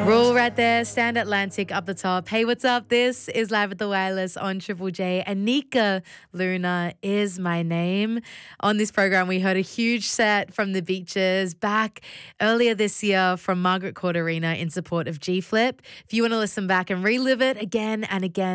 Rule right there, Stand Atlantic up the top. Hey, what's up? This is Live at the Wireless on Triple J. Anika Luna is my name. On this program, we heard a huge set from the Beaches back earlier this year from Margaret Court Arena in support of G Flip. If you want to listen back and relive it again and again,